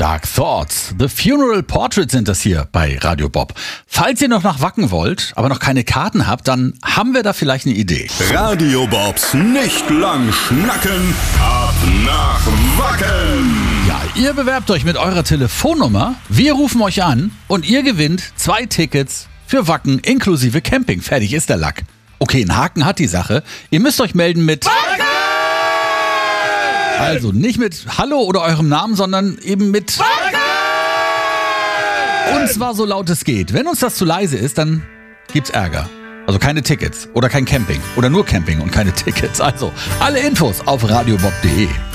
Dark Thoughts, The Funeral Portrait sind das hier bei Radio Bob. Falls ihr noch nach Wacken wollt, aber noch keine Karten habt, dann haben wir da vielleicht eine Idee. Radio Bobs nicht lang schnacken, ab nach Wacken. Ja, ihr bewerbt euch mit eurer Telefonnummer, wir rufen euch an und ihr gewinnt 2 Tickets für Wacken inklusive Camping. Fertig ist der Lack. Okay, einen Haken hat die Sache. Ihr müsst euch melden mit Wacken! Also nicht mit Hallo oder eurem Namen, sondern eben mit Wacken! Und zwar so laut es geht. Wenn uns das zu leise ist, dann gibt's Ärger. Also keine Tickets oder kein Camping oder nur Camping und keine Tickets. Also alle Infos auf radiobob.de.